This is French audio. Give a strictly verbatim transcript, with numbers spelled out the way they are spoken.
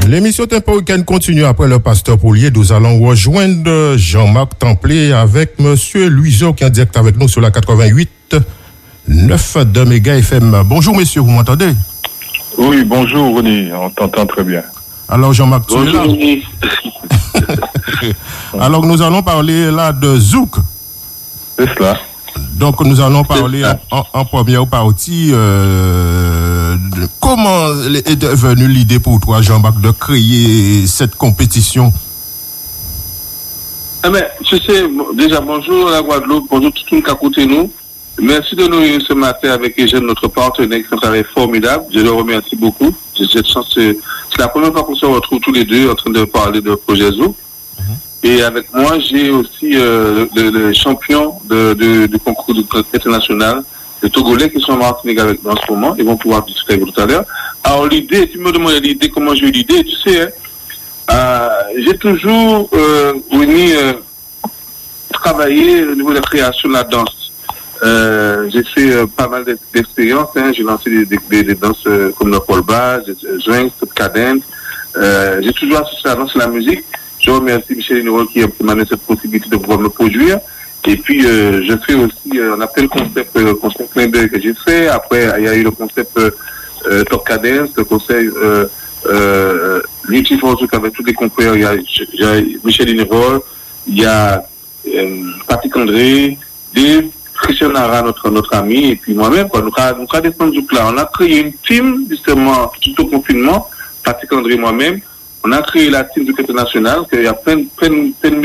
L'émission Tempo Week-end continue après le pasteur Poulier. Nous allons rejoindre Jean-Marc Templé avec monsieur Luiso qui est en direct avec nous sur la quatre-vingt-huit neuf de Méga F M. Bonjour messieurs, vous m'entendez? Oui, bonjour René, on t'entend très bien. Alors Jean-Marc, tu es là? Alors nous allons parler là de Zouk. C'est cela. Donc nous allons parler en, en, en première partie euh, de comment est devenue l'idée pour toi Jean-Marc de créer cette compétition. Ah ben, tu sais, déjà bonjour la Guadeloupe, bonjour tout le monde qui a écouté nous. Merci de nous réunir ce matin avec Eugène, notre partenaire, qui est un travail formidable. Je le remercie beaucoup. J'ai cette chance, c'est la première fois qu'on se retrouve tous les deux en train de parler de projet Zouk. Et avec moi, j'ai aussi euh, le, le champion de, de, du concours international, les Togolais qui sont en Martinique avec nous en ce moment. Ils vont pouvoir discuter avec vous tout à l'heure. Alors l'idée, tu me demandes l'idée, comment j'ai eu l'idée, tu sais, hein, euh, j'ai toujours euh, venu euh, travailler au niveau de la création de la danse. Euh, j'ai fait euh, pas mal d'expériences, hein. J'ai lancé des, des, des danses euh, comme le pole bas, swing, toute cadence. Euh, j'ai toujours associé la danse et la musique. Je remercie Michel Niro qui m'a donné cette possibilité de pouvoir me produire. Et puis, euh, je fais aussi, euh, on a fait le concept, euh, concept clin d'œil que j'ai fait. Après, il y a eu le concept euh, Top Cadence, le conseil euh, euh, L'Unity for Zouk avec tous les confrères. Il y a, il y a Michel Niro, il y a euh, Patrick André, Dave, Christian Nara, notre, notre ami, et puis moi-même, quoi. Nous avons descendu Zouk là. On a créé une team, justement, tout au confinement, Patrick André, moi-même. On a créé la team du international, qu'il y a plein, plein, plein